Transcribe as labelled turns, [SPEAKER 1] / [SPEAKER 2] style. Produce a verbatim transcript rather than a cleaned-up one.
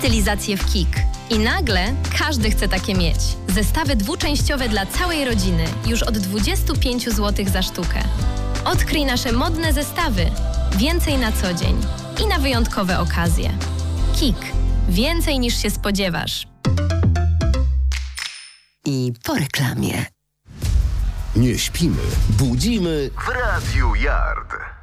[SPEAKER 1] stylizacje w kik. I nagle każdy chce takie mieć. Zestawy dwuczęściowe dla całej rodziny już od dwadzieścia pięć złotych za sztukę. Odkryj nasze modne zestawy. Więcej na co dzień i na wyjątkowe okazje. Kik. Więcej niż się spodziewasz.
[SPEAKER 2] I po reklamie.
[SPEAKER 3] Nie śpimy, budzimy
[SPEAKER 4] w Radiu Yard.